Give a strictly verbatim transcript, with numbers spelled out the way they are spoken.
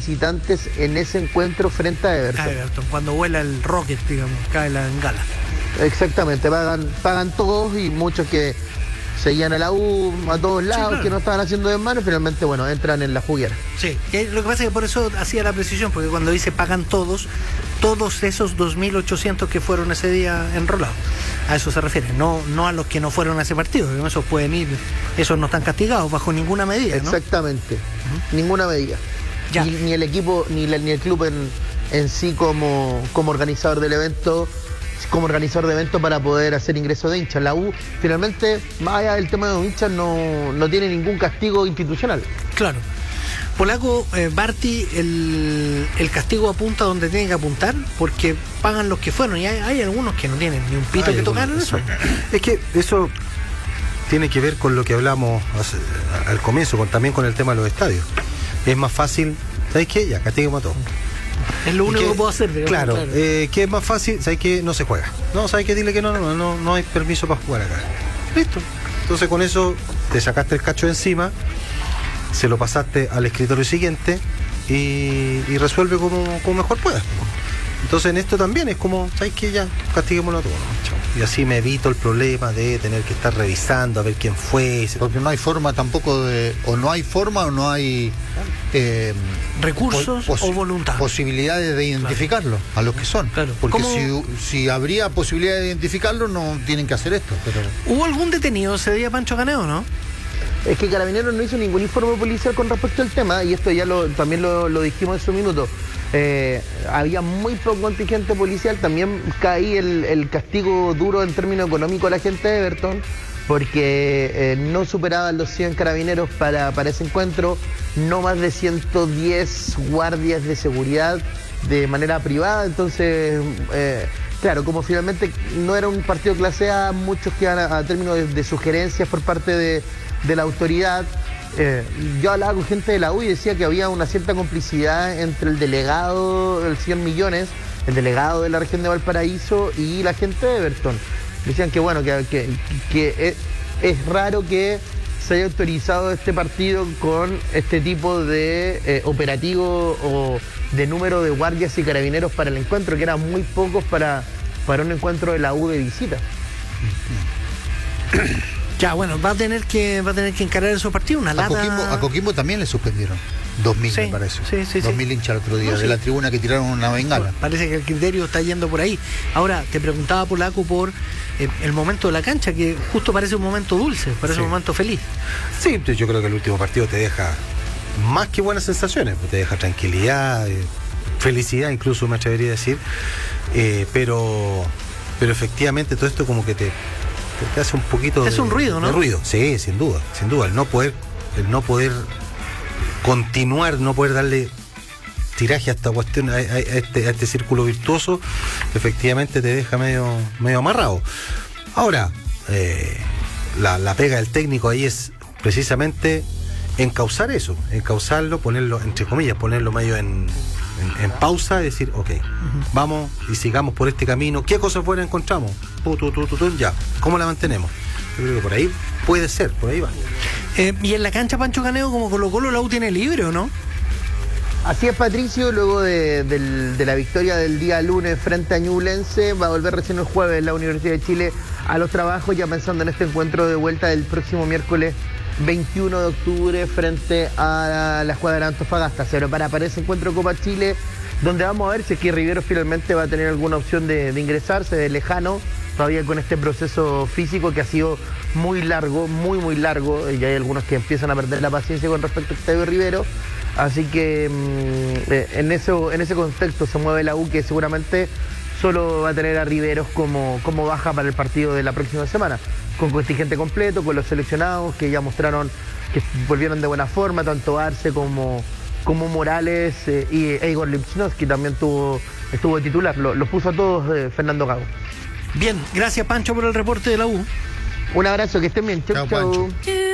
visitantes en ese encuentro frente a Everton. A Everton, cuando vuela el Rocket, digamos, cae la bengala. Exactamente, pagan, pagan todos y muchos que seguían a la U a todos lados, sí, claro, que no estaban haciendo desmanes, finalmente, bueno, entran en la juguera. Sí, lo que pasa es que por eso hacía la precisión, porque cuando dice pagan todos, todos esos dos mil ochocientos que fueron ese día enrolados, a eso se refiere, no, no a los que no fueron a ese partido, esos pueden ir, esos no están castigados bajo ninguna medida, ¿no? Exactamente, uh-huh. Ninguna medida. Ya. Ni, ni el equipo, ni, la, ni el club en, en sí como, como organizador del evento, como organizador de eventos para poder hacer ingreso de hinchas. La U, finalmente, más allá del tema de los hinchas, no, no tiene ningún castigo institucional. Claro. Polaco, eh, Barty, el, el castigo apunta donde tiene que apuntar, porque pagan los que fueron, y hay, hay algunos que no tienen ni un pito hay que tocar en eso. Es que eso tiene que ver con lo que hablamos hace, al comienzo, con, también con el tema de los estadios. Es más fácil, ¿sabes qué? Ya, castigo a todos. Es lo único que, que puedo hacer, digamos, claro, claro. Eh, que es más fácil, ¿sabes qué? No se juega. No, ¿sabes qué? Dile que no, no, no, no hay permiso para jugar acá. Listo. Entonces con eso te sacaste el cacho de encima, se lo pasaste al escritorio siguiente y, y resuelve como, como mejor puedas. Entonces en esto también es como, ¿sabes qué? Ya, castiguémoslo todo, ¿no? Chao. Y así me evito el problema de tener que estar revisando a ver quién fue. Porque no hay forma tampoco de, o no hay forma o no hay eh, recursos pos, o voluntad. Posibilidades de identificarlo, claro, a los que son. Claro. Porque ¿Cómo? si, si habría posibilidad de identificarlo, no tienen que hacer esto. Pero... ¿Hubo algún detenido ese día, Pancho Caneo, no? Es que Carabineros no hizo ningún informe policial con respecto al tema, y esto ya lo, también lo, lo dijimos en su minuto. Eh, había muy poco contingente policial, también caí el, el castigo duro en términos económicos a la gente de Everton, porque eh, no superaban los cien carabineros para, para ese encuentro, no más de ciento diez guardias de seguridad de manera privada, entonces, eh, claro, como finalmente no era un partido clase A, muchos quedan a, a términos de, de sugerencias por parte de, de la autoridad. Eh, yo hablaba con gente de la U y decía que había una cierta complicidad entre el delegado, el señor Millones, el delegado de la región de Valparaíso y la gente de Everton. Decían que bueno, que, que, que es, es raro que se haya autorizado este partido con este tipo de eh, operativo o de número de guardias y carabineros para el encuentro, que eran muy pocos para, para un encuentro de la U de visita. Ya, bueno, va a tener que va a tener que encarar esos partidos, una lata. A Coquimbo, a Coquimbo también le suspendieron. Dos mil, sí, me parece. Sí, sí, Dos sí. mil hinchas el otro día, no, de sí. la tribuna que tiraron una bengala. Bueno, parece que el criterio está yendo por ahí. Ahora, te preguntaba, Polaco, por eh, el momento de la cancha, que justo parece un momento dulce, parece sí. un momento feliz. Sí, yo creo que el último partido te deja más que buenas sensaciones, te deja tranquilidad, eh, felicidad incluso, me atrevería a decir, eh, pero, pero efectivamente todo esto como que te... te hace un poquito de, un ruido, ¿no? de ruido, sí, sin duda, sin duda, el no poder, el no poder continuar, no poder darle tiraje a esta cuestión, a, a, este, a este círculo virtuoso, efectivamente te deja medio, medio amarrado. Ahora, eh, la, la pega del técnico ahí es precisamente encauzar eso, encauzarlo, ponerlo, entre comillas, ponerlo medio en, en, en pausa y decir, ok, uh-huh. vamos y sigamos por este camino. ¿Qué cosas buenas encontramos? Tu, tu, tu, tu, tu, ya, ¿cómo la mantenemos? Yo creo que por ahí puede ser, por ahí va. Eh, y en la cancha, Pancho Caneo, como Colo Colo, la U tiene libre, ¿o no? Así es, Patricio, luego de, de, de la victoria del día lunes frente a Ñublense, va a volver recién el jueves la Universidad de Chile a los trabajos, ya pensando en este encuentro de vuelta del próximo miércoles veintiuno de octubre frente a la escuadra de Antofagasta. Se prepara para ese encuentro de Copa Chile, donde vamos a ver si es que Riveros finalmente va a tener alguna opción de, de ingresarse de lejano, todavía con este proceso físico que ha sido muy largo, muy muy largo, y hay algunos que empiezan a perder la paciencia con respecto a Octavio Rivero, así que mmm, en, eso, en ese contexto se mueve la U, que seguramente solo va a tener a Riveros como, como baja para el partido de la próxima semana, con contingente completo, con los seleccionados que ya mostraron que volvieron de buena forma, tanto Arce como, como Morales eh, y Igor Lipchnowski también tuvo, estuvo titular, los lo puso a todos eh, Fernando Gago. Bien, gracias Pancho por el reporte de la U. Un abrazo, que estén bien. Chau, chau. Chau, Pancho.